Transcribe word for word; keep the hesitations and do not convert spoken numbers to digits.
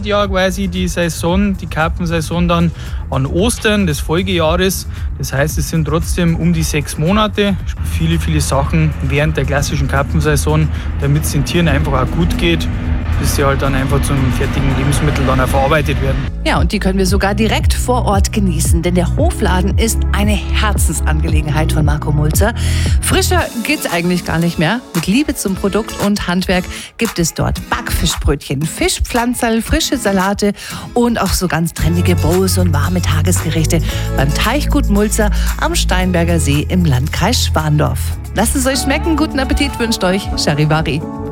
ja quasi die Saison, die Karpfensaison dann an Ostern des Folgejahres. Das heißt, es sind trotzdem um die sechs Monate. Viele, viele Sachen während der klassischen Karpfensaison, damit es den Tieren einfach auch gut geht, bis sie halt dann einfach zum fertigen Lebensmittel dann auch verarbeitet werden. Ja, und die können wir sogar direkt vor Ort genießen, denn der Hofladen ist eine Herzensangelegenheit von Marco Mulzer. Frischer geht's eigentlich gar nicht mehr. Mit Liebe zum Produkt und Handwerk gibt es dort Backfischbrötchen, Fischpflanzerl, frische Salate und auch so ganz trendige Bowls und warme Tagesgerichte beim Teichgut Mulzer am Steinberger See im Landkreis Schwandorf. Lasst es euch schmecken, guten Appetit wünscht euch Charivari.